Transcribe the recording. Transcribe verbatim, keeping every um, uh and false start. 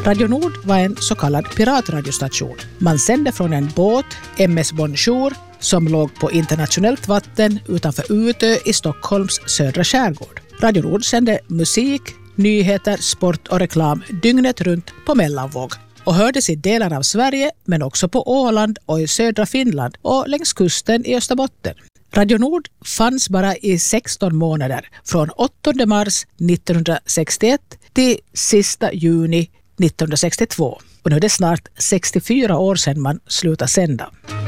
Radio Nord var en så kallad piratradiostation. Man sände från en båt, M S Bonjour, som låg på internationellt vatten utanför Utö i Stockholms södra skärgård. Radio Nord sände musik, nyheter, sport och reklam dygnet runt på mellanvåg och hördes i delar av Sverige men också på Åland och i södra Finland och längs kusten i Österbotten. Radio Nord fanns bara i sexton månader från åttonde mars nittonhundrasextioett till sista juni nittonhundrasextiotvå. Och nu är det snart sextiofyra år sedan man slutade sända.